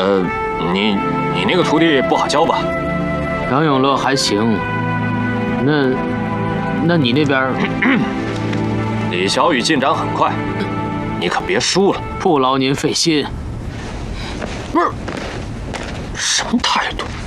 你那个徒弟不好教吧？ 杨永乐还行，那你那边？ 李小雨进展很快，你可别输了。 不劳您费心。 不是，什么态度？